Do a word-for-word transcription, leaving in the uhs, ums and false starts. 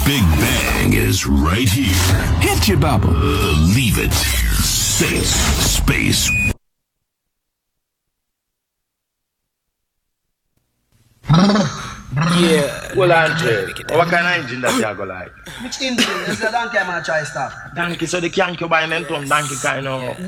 Big Bang is right here. Hit you, Baba. Believe it. Safe space. Yeah. Well, Andre, what kind of engine that you go like? Which engine? Is the donkey man try stop? Donkey, so the can't you buy them donkey kind of.